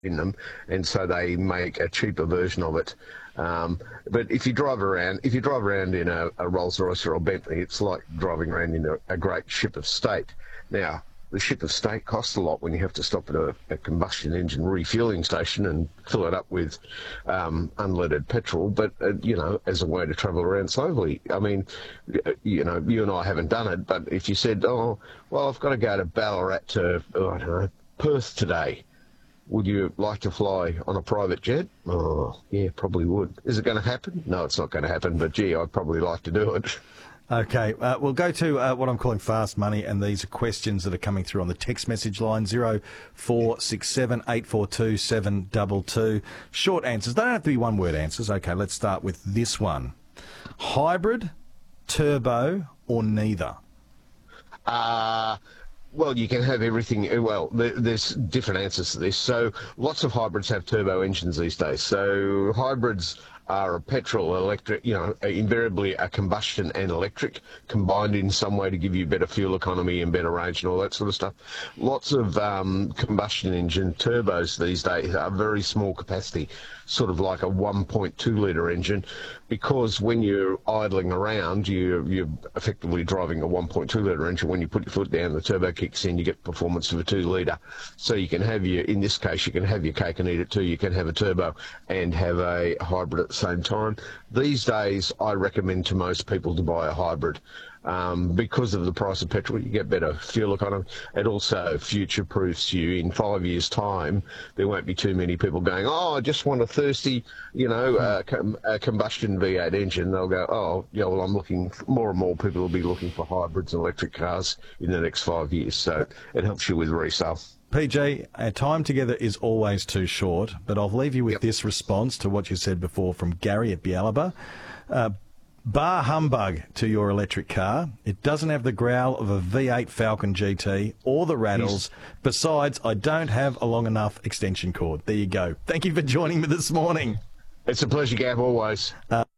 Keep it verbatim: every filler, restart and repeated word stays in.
in them, and so they make a cheaper version of it. Um, but if you drive around, if you drive around in a, a Rolls Royce or a Bentley, it's like driving around in a, a great ship of state. Now, the ship of state costs a lot when you have to stop at a, a combustion engine refueling station and fill it up with um, unleaded petrol. But uh, you know, as a way to travel around slowly. I mean, you know, you and I haven't done it, but if you said, "Oh, well, I've got to go to Ballarat to oh, I don't know, Perth today," would you like to fly on a private jet? Oh, yeah, probably would. Is it going to happen? No, it's not going to happen, but gee, I'd probably like to do it. Okay, uh, we'll go to uh, what I'm calling fast money, and these are questions that are coming through on the text message line, zero four six seven eight four two seven two two. Short answers. They don't have to be one-word answers. Okay, let's start with this one. Hybrid, turbo, or neither? Uh... Well, you can have everything. Well, there's different answers to this. So lots of hybrids have turbo engines these days. So hybrids are a petrol, electric, you know, invariably a combustion and electric combined in some way to give you better fuel economy and better range and all that sort of stuff. Lots of um, combustion engine turbos these days are very small capacity, sort of like a one point two litre engine, because when you're idling around, you, you're effectively driving a one point two litre engine. When you put your foot down, the turbo kicks in, you get performance of a two litre. So you can have your, in this case, you can have your cake and eat it too. You can have a turbo and have a hybrid at the same time. These days, I recommend to most people to buy a hybrid. Um, because of the price of petrol, you get better fuel economy. It also future-proofs you. In five years' time, there won't be too many people going, oh, I just want a thirsty, you know, uh, com- a combustion V eight engine. They'll go, oh, yeah, well, I'm looking, more and more people will be looking for hybrids and electric cars in the next five years. So it helps you with resale. P J, our time together is always too short, but I'll leave you with yep. this response to what you said before from Gary at Bialaba. Uh, Bar humbug to your electric car. It doesn't have the growl of a V eight Falcon G T or the rattles. Besides, I don't have a long enough extension cord. There you go. Thank you for joining me this morning. It's a pleasure, Gav, always. Uh,